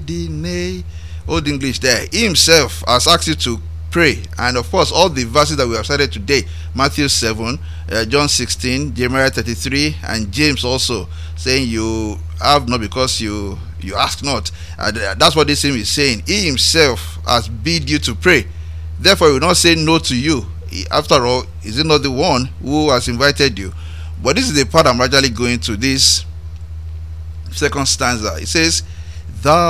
Old English there. He himself has asked you to pray. And of course, all the verses that we have studied today, Matthew 7, John 16, Jeremiah 33, and James also, saying you have not because you ask not. And that's what this hymn is saying. He himself has bid you to pray. Therefore, he will not say no to you. After all, is it not the one who has invited you? But this is the part I'm gradually going to, this second stanza. It says, Thou